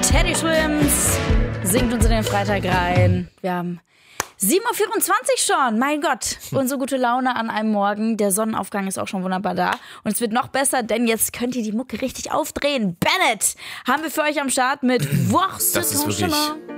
Teddy Swims singt uns in den Freitag rein. Wir haben 7.24 Uhr schon, mein Gott. Und so gute Laune an einem Morgen. Der Sonnenaufgang ist auch schon wunderbar da. Und es wird noch besser, denn jetzt könnt ihr die Mucke richtig aufdrehen. Bennett haben wir für euch am Start mit Wurst. Das ist wirklich